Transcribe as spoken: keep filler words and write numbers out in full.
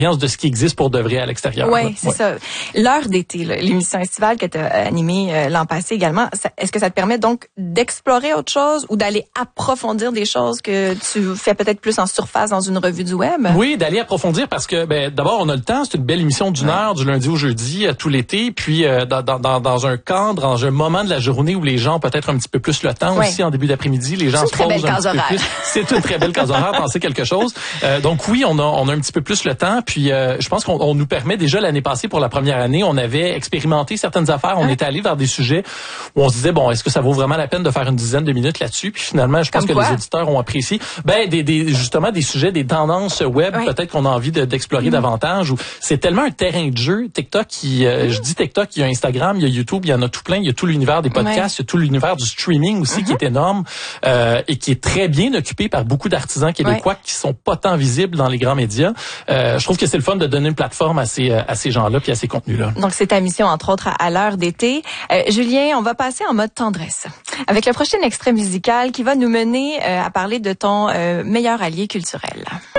de ce qui existe pour de vrai à l'extérieur. Oui, c'est ouais. ça. L'heure d'été, là, l'émission estivale que tu as animée euh, l'an passé également, ça, est-ce que ça te permet donc d'explorer autre chose ou d'aller approfondir des choses que tu fais peut-être plus en surface dans une revue du web? Oui, d'aller approfondir parce que ben d'abord on a le temps, c'est une belle émission d'une ouais. heure du lundi au jeudi euh, tout l'été, puis euh, dans, dans dans un cadre, dans un moment de la journée où les gens ont peut-être un petit peu plus le temps ouais. aussi en début d'après-midi, les gens se posent un petit peu plus. C'est une très belle case horaire, penser quelque chose. Euh, donc oui, on a on a un petit peu plus le temps. Puis euh, je pense qu'on on nous permet déjà l'année passée pour la première année, on avait expérimenté certaines affaires, on ouais. était allé vers des sujets où on se disait bon, est-ce que ça vaut vraiment la peine de faire une dizaine de minutes là-dessus? Puis finalement, je pense Comme que quoi? les auditeurs ont apprécié. Ben des, des justement des sujets, des tendances web, ouais. peut-être qu'on a envie de, d'explorer mmh. davantage. Ou c'est tellement un terrain de jeu. TikTok, qui, euh, mmh. je dis TikTok, il y a Instagram, il y a YouTube, il y en a tout plein. Il y a tout l'univers des podcasts, ouais. il y a tout l'univers du streaming aussi mmh. qui est énorme euh, et qui est très bien occupé par beaucoup d'artisans québécois ouais. qui sont pas tant visibles dans les grands médias. Euh, je trouve que c'est le fun de donner une plateforme à ces à ces gens-là puis à ces contenus-là. Donc c'est ta mission entre autres à, à l'heure d'été. Euh, Julien, on va passer en mode tendresse avec le prochain extrait musical qui va nous mener euh, à parler de ton euh, meilleur allié culturel.